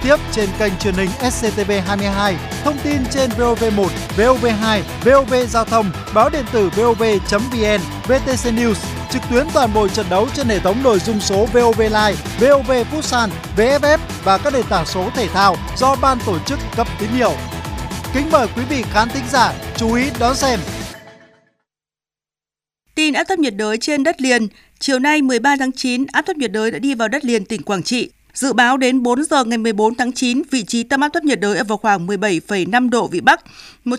tiếp trên kênh truyền hình SCTV22, thông tin trên VOV1, VOV2, VOV Giao thông, báo điện tử VOV.vn, VTC News, trực tuyến toàn bộ trận đấu trên hệ thống nội dung số VOV Live, VOV Futsal, VFF và các nền tảng số thể thao do ban tổ chức cấp tín hiệu. Kính mời quý vị khán thính giả chú ý đón xem. Tin áp thấp nhiệt đới trên đất liền. Chiều nay 13 tháng 9, áp thấp nhiệt đới đã đi vào đất liền tỉnh Quảng Trị. Dự báo đến 4 giờ ngày 14 tháng 9, vị trí tâm áp thấp nhiệt đới ở vào khoảng 17,5 độ Vĩ Bắc,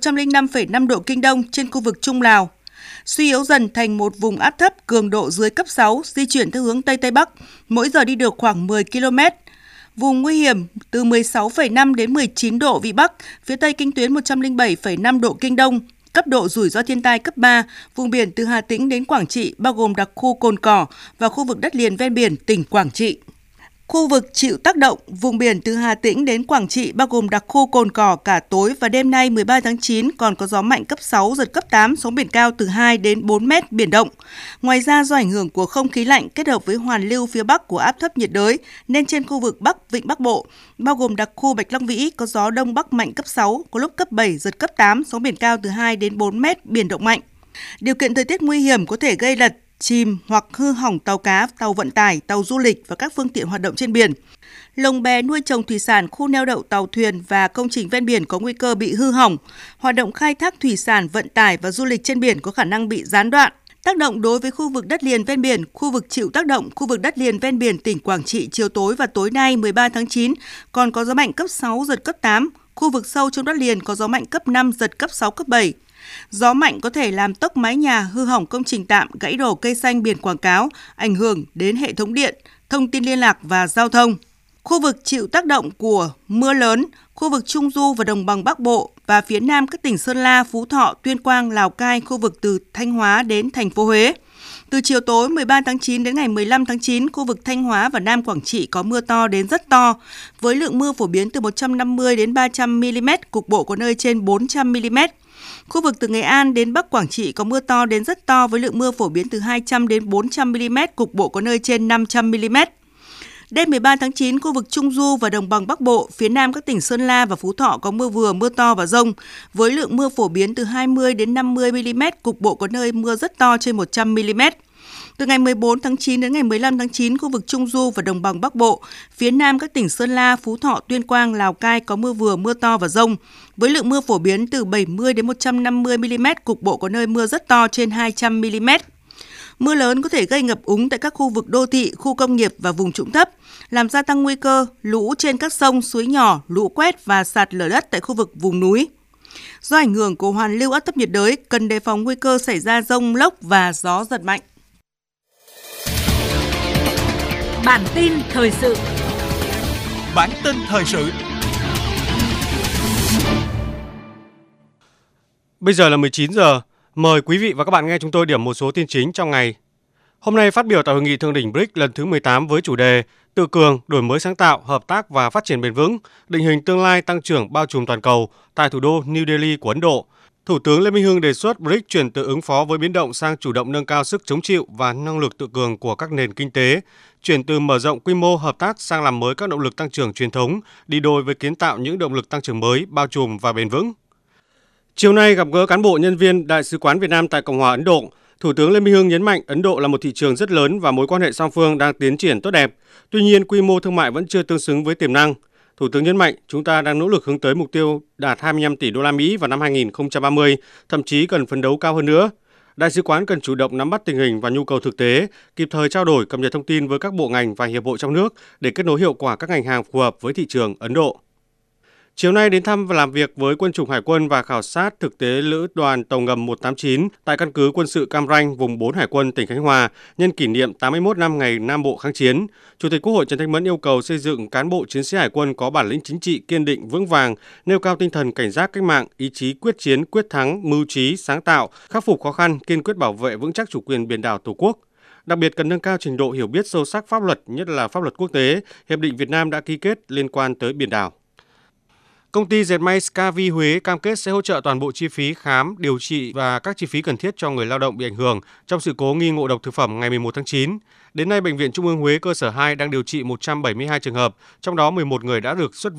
105,5 độ Kinh Đông trên khu vực Trung Lào. Suy yếu dần thành một vùng áp thấp cường độ dưới cấp 6, di chuyển theo hướng Tây Tây Bắc, mỗi giờ đi được khoảng 10 km. Vùng nguy hiểm từ 16,5 đến 19 độ Vĩ Bắc, phía Tây kinh tuyến 107,5 độ Kinh Đông. Cấp độ rủi ro thiên tai cấp 3, vùng biển từ Hà Tĩnh đến Quảng Trị bao gồm đặc khu Cồn Cỏ và khu vực đất liền ven biển tỉnh Quảng Trị. Khu vực chịu tác động, vùng biển từ Hà Tĩnh đến Quảng Trị bao gồm đặc khu Cồn Cỏ cả tối và đêm nay 13 tháng 9 còn có gió mạnh cấp 6, giật cấp 8, sóng biển cao từ 2 đến 4 mét biển động. Ngoài ra do ảnh hưởng của không khí lạnh kết hợp với hoàn lưu phía Bắc của áp thấp nhiệt đới nên trên khu vực Bắc Vịnh Bắc Bộ, bao gồm đặc khu Bạch Long Vĩ có gió Đông Bắc mạnh cấp 6, có lúc cấp 7, giật cấp 8, sóng biển cao từ 2 đến 4 mét biển động mạnh. Điều kiện thời tiết nguy hiểm có thể gây lật, chìm hoặc hư hỏng tàu cá, tàu vận tải, tàu du lịch và các phương tiện hoạt động trên biển. Lồng bè nuôi trồng thủy sản, khu neo đậu tàu thuyền và công trình ven biển có nguy cơ bị hư hỏng. Hoạt động khai thác thủy sản, vận tải và du lịch trên biển có khả năng bị gián đoạn. Tác động đối với khu vực đất liền ven biển, khu vực chịu tác động, khu vực đất liền ven biển tỉnh Quảng Trị chiều tối và tối nay 13 tháng 9 còn có gió mạnh cấp 6, giật cấp 8. Khu vực sâu trong đất liền có gió mạnh cấp 5, giật cấp 6, cấp 7. Gió mạnh có thể làm tốc mái nhà, hư hỏng công trình tạm, gãy đổ cây xanh biển quảng cáo, ảnh hưởng đến hệ thống điện, thông tin liên lạc và giao thông. Khu vực chịu tác động của mưa lớn, khu vực Trung Du và Đồng bằng Bắc Bộ và phía Nam các tỉnh Sơn La, Phú Thọ, Tuyên Quang, Lào Cai, khu vực từ Thanh Hóa đến thành phố Huế. Từ chiều tối 13 tháng 9 đến ngày 15 tháng 9, khu vực Thanh Hóa và Nam Quảng Trị có mưa to đến rất to, với lượng mưa phổ biến từ 150 đến 300 mm, cục bộ có nơi trên 400 mm. Khu vực từ Nghệ An đến Bắc Quảng Trị có mưa to đến rất to với lượng mưa phổ biến từ 200 đến 400 mm, cục bộ có nơi trên 500 mm. Đêm 13 tháng 9, khu vực Trung Du và Đồng bằng Bắc Bộ, phía Nam các tỉnh Sơn La và Phú Thọ có mưa vừa, mưa to và dông, với lượng mưa phổ biến từ 20 đến 50 mm, cục bộ có nơi mưa rất to trên 100 mm. Từ ngày 14 tháng 9 đến ngày 15 tháng 9, khu vực Trung Du và Đồng bằng Bắc Bộ, phía Nam các tỉnh Sơn La, Phú Thọ, Tuyên Quang, Lào Cai có mưa vừa, mưa to và dông, với lượng mưa phổ biến từ 70 đến 150 mm, cục bộ có nơi mưa rất to trên 200 mm. Mưa lớn có thể gây ngập úng tại các khu vực đô thị, khu công nghiệp và vùng trũng thấp, làm gia tăng nguy cơ lũ trên các sông, suối nhỏ, lũ quét và sạt lở đất tại khu vực vùng núi. Do ảnh hưởng của hoàn lưu áp thấp nhiệt đới, cần đề phòng nguy cơ xảy ra dông lốc và gió giật mạnh. Bản tin thời sự. Bản tin thời sự. Bây giờ là 19 giờ. Mời quý vị và các bạn nghe chúng tôi điểm một số tin chính trong ngày. Hôm nay phát biểu tại Hội nghị Thượng đỉnh BRICS lần thứ 18 với chủ đề Tự cường, đổi mới sáng tạo, hợp tác và phát triển bền vững, định hình tương lai tăng trưởng bao trùm toàn cầu tại thủ đô New Delhi của Ấn Độ, Thủ tướng Lê Minh Hưng đề xuất BRICS chuyển từ ứng phó với biến động sang chủ động nâng cao sức chống chịu và năng lực tự cường của các nền kinh tế, chuyển từ mở rộng quy mô hợp tác sang làm mới các động lực tăng trưởng truyền thống, đi đôi với kiến tạo những động lực tăng trưởng mới, bao trùm và bền vững. Chiều nay gặp gỡ cán bộ nhân viên Đại sứ quán Việt Nam tại Cộng hòa Ấn Độ, Thủ tướng Lê Minh Hưng nhấn mạnh Ấn Độ là một thị trường rất lớn và mối quan hệ song phương đang tiến triển tốt đẹp. Tuy nhiên, quy mô thương mại vẫn chưa tương xứng với tiềm năng. Thủ tướng nhấn mạnh chúng ta đang nỗ lực hướng tới mục tiêu đạt 25 tỷ đô la Mỹ vào năm 2030, thậm chí cần phấn đấu cao hơn nữa. Đại sứ quán cần chủ động nắm bắt tình hình và nhu cầu thực tế, kịp thời trao đổi cập nhật thông tin với các bộ ngành và hiệp hội trong nước để kết nối hiệu quả các ngành hàng phù hợp với thị trường Ấn Độ. Chiều nay đến thăm và làm việc với quân chủng Hải quân và khảo sát thực tế lữ đoàn tàu ngầm 189 tại căn cứ quân sự Cam Ranh, vùng 4 Hải quân tỉnh Khánh Hòa, nhân kỷ niệm 81 năm ngày Nam Bộ kháng chiến. Chủ tịch Quốc hội Trần Thanh Mẫn yêu cầu xây dựng cán bộ chiến sĩ Hải quân có bản lĩnh chính trị kiên định vững vàng, nêu cao tinh thần cảnh giác cách mạng, ý chí quyết chiến, quyết thắng, mưu trí, sáng tạo, khắc phục khó khăn, kiên quyết bảo vệ vững chắc chủ quyền biển đảo Tổ quốc. Đặc biệt cần nâng cao trình độ hiểu biết sâu sắc pháp luật, nhất là pháp luật quốc tế, hiệp định Việt Nam đã ký kết liên quan tới biển đảo. Công ty dệt may Scavi Huế cam kết sẽ hỗ trợ toàn bộ chi phí khám, điều trị và các chi phí cần thiết cho người lao động bị ảnh hưởng trong sự cố nghi ngộ độc thực phẩm ngày 11 tháng 9. Đến nay, Bệnh viện Trung ương Huế cơ sở 2 đang điều trị 172 trường hợp, trong đó 11 người đã được xuất